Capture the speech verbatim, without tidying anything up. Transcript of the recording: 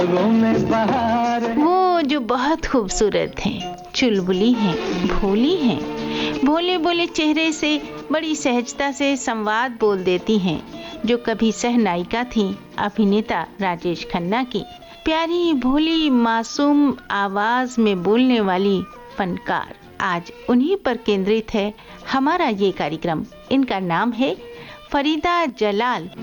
वो जो बहुत खूबसूरत हैं, चुलबुली हैं, भोली हैं, भोले भोले चेहरे से बड़ी सहजता से संवाद बोल देती हैं, जो कभी सहनायिका थी अभिनेता राजेश खन्ना की। प्यारी भोली मासूम आवाज में बोलने वाली फनकार, आज उन्हीं पर केंद्रित है हमारा ये कार्यक्रम। इनका नाम है फरीदा जलाल।